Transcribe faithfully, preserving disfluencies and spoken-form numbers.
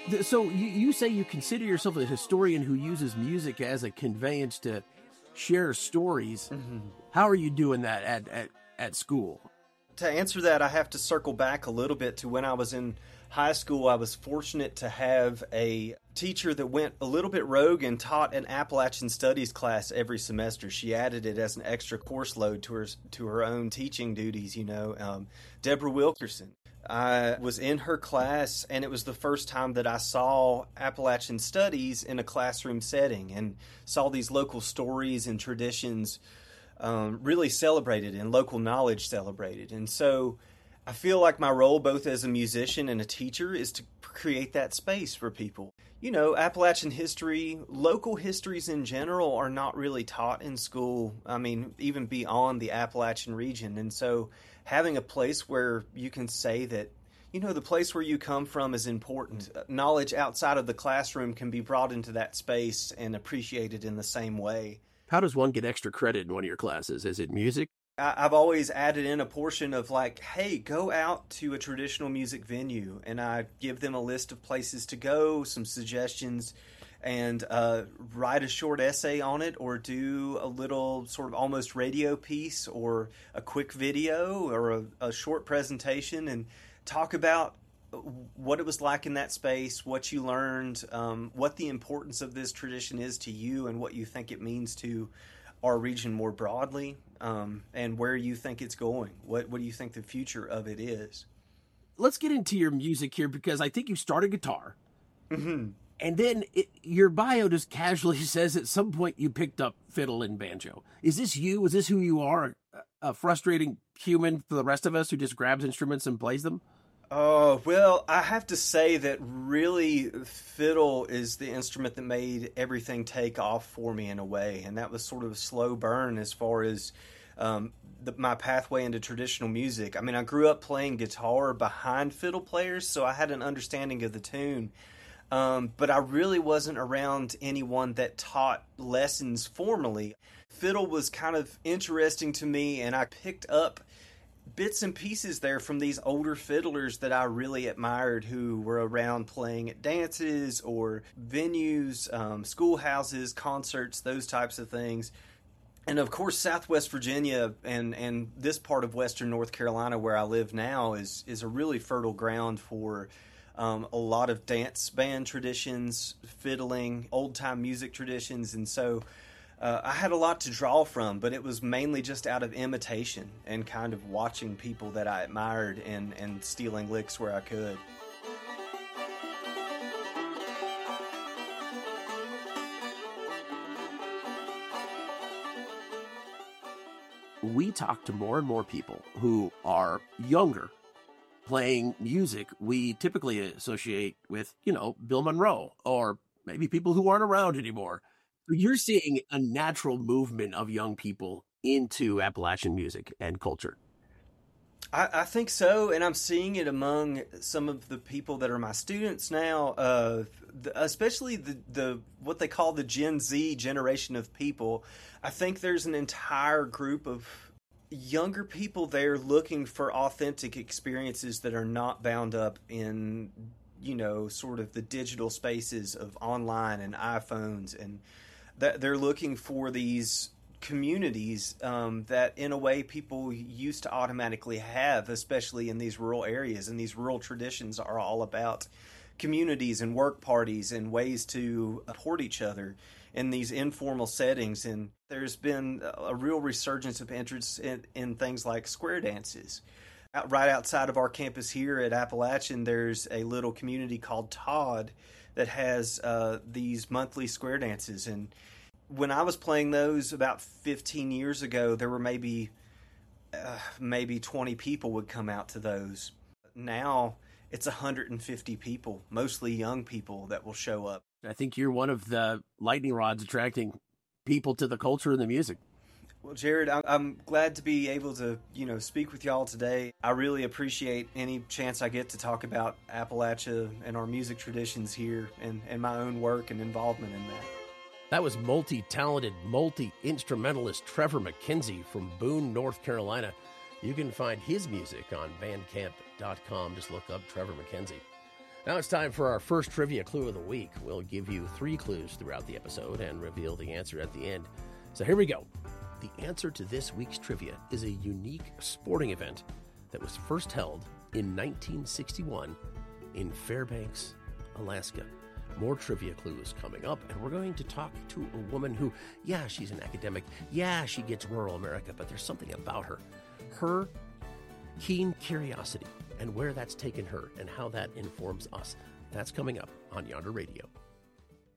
Th- So you, you say you consider yourself a historian who uses music as a conveyance to share stories. Mm-hmm. How are you doing that at, at, at school? To answer that, I have to circle back a little bit to when I was in high school. I was fortunate to have a teacher that went a little bit rogue and taught an Appalachian Studies class every semester. She added it as an extra course load to her to her own teaching duties, you know. Um, Deborah Wilkerson. I was in her class, and it was the first time that I saw Appalachian Studies in a classroom setting and saw these local stories and traditions um, really celebrated and local knowledge celebrated. And so I feel like my role both as a musician and a teacher is to create that space for people. You know, Appalachian history, local histories in general are not really taught in school. I mean, even beyond the Appalachian region. And so having a place where you can say that, you know, the place where you come from is important. Knowledge outside of the classroom can be brought into that space and appreciated in the same way. How does one get extra credit in one of your classes? Is it music? I've always added in a portion of like, hey, go out to a traditional music venue, and I give them a list of places to go, some suggestions, and uh, write a short essay on it, or do a little sort of almost radio piece or a quick video or a, a short presentation and talk about what it was like in that space, what you learned, um, what the importance of this tradition is to you, and what you think it means to our region more broadly, um, and where you think it's going. What what do you think the future of it is? Let's get into your music here, because I think you started guitar. Mm-hmm. And then it, your bio just casually says at some point you picked up fiddle and banjo. Is this you? Is this who you are? A, a frustrating human for the rest of us who just grabs instruments and plays them? Oh, well, I have to say that really fiddle is the instrument that made everything take off for me in a way. And that was sort of a slow burn as far as um, the, my pathway into traditional music. I mean, I grew up playing guitar behind fiddle players, so I had an understanding of the tune. Um, but I really wasn't around anyone that taught lessons formally. Fiddle was kind of interesting to me, and I picked up bits and pieces there from these older fiddlers that I really admired, who were around playing at dances or venues, um, schoolhouses, concerts, those types of things. And of course, Southwest Virginia and, and this part of Western North Carolina where I live now is, is a really fertile ground for um, a lot of dance band traditions, fiddling, old-time music traditions. And so Uh, I had a lot to draw from, but it was mainly just out of imitation and kind of watching people that I admired and, and stealing licks where I could. We talk to more and more people who are younger playing music we typically associate with, you know, Bill Monroe, or maybe people who aren't around anymore. You're seeing a natural movement of young people into Appalachian music and culture. I, I think so, and I'm seeing it among some of the people that are my students now, uh, the, especially the, the what they call the Gen Z generation of people. I think there's an entire group of younger people there looking for authentic experiences that are not bound up in, you know, sort of the digital spaces of online and iPhones, and that they're looking for these communities um, that in a way people used to automatically have, especially in these rural areas. And these rural traditions are all about communities and work parties and ways to support each other in these informal settings. And there's been a real resurgence of interest in, in things like square dances. Out, right outside of our campus here at Appalachian, there's a little community called Todd that has uh, these monthly square dances. And when I was playing those about fifteen years ago, there were maybe uh, maybe twenty people would come out to those. Now it's one hundred fifty people, mostly young people, that will show up. I think you're one of the lightning rods attracting people to the culture and the music. Well, Jared, I'm glad to be able to, you know, speak with y'all today. I really appreciate any chance I get to talk about Appalachia and our music traditions here, and, and my own work and involvement in that. That was multi-talented, multi-instrumentalist Trevor McKenzie from Boone, North Carolina. You can find his music on bandcamp dot com. Just look up Trevor McKenzie. Now it's time for our first trivia clue of the week. We'll give you three clues throughout the episode and reveal the answer at the end. So here we go. The answer to this week's trivia is a unique sporting event that was first held in nineteen sixty-one in Fairbanks, Alaska. More trivia clues coming up, and we're going to talk to a woman who, yeah, she's an academic. Yeah, she gets rural America, but there's something about her. Her keen curiosity and where that's taken her and how that informs us. That's coming up on Yonder Radio.